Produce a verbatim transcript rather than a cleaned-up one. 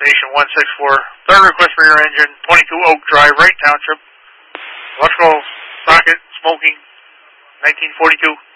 Station one six four. Third request for your engine, twenty-two Oak Drive, Wright Township. Electrical socket smoking, nineteen forty-two.